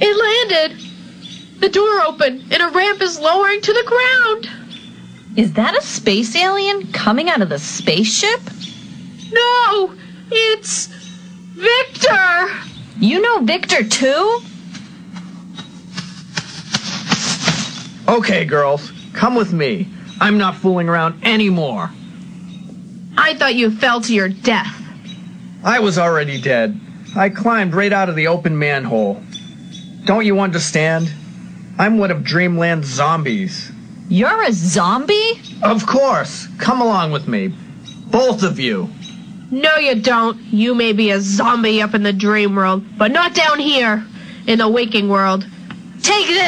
It landed. The door opened, and a ramp is lowering to the ground. Is that a space alien coming out of the spaceship? No, it's Victor. You know Victor, too? Okay, girls, come with me. I'm not fooling around anymore. I thought you fell to your death. I was already dead. I climbed right out of the open manhole. Don't you understand? I'm one of Dreamland's zombies. You're a zombie? Of course. Come along with me. Both of you. No, you don't. You may be a zombie up in the dream world, but not down here in the waking world. Take this!